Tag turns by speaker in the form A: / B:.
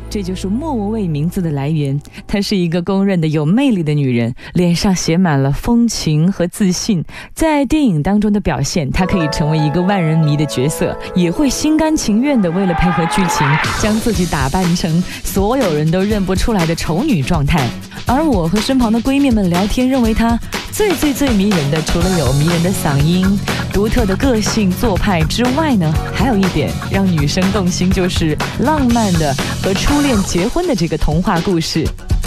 A: 这就是莫文蔚名字的来源。她是一个公认的有魅力的女人，脸上写满了风情和自信。在电影当中的表现，她可以成为一个万人迷的角色，也会心甘情愿地为了配合剧情，将自己打扮成所有人都认不出来的丑女状态。而我和身旁的闺蜜们聊天，认为她最迷人的，除了有迷人的嗓音、独特的个性做派之外呢，还有一点让女生动心，就是浪漫的和初恋结婚的这个童话故事。